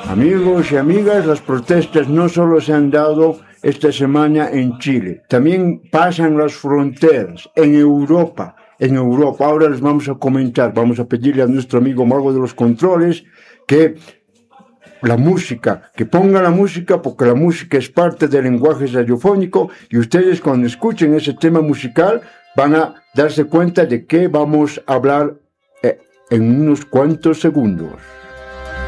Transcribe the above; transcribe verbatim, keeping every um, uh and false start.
Amigos y amigas, las protestas no solo se han dado esta semana en Chile, también pasan las fronteras, en Europa, en Europa. Ahora les vamos a comentar, vamos a pedirle a nuestro amigo Mago de los Controles que la música, que ponga la música, porque la música es parte del lenguaje radiofónico y ustedes cuando escuchen ese tema musical van a darse cuenta de que vamos a hablar eh, en unos cuantos segundos.